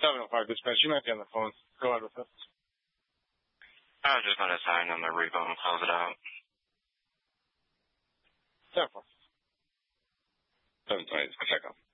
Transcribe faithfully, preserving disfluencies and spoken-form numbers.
seven oh five dispatch. You might be on the phone. Go ahead with it. I was just going to sign on the repo and close it out. seven four. seven twenty, check on.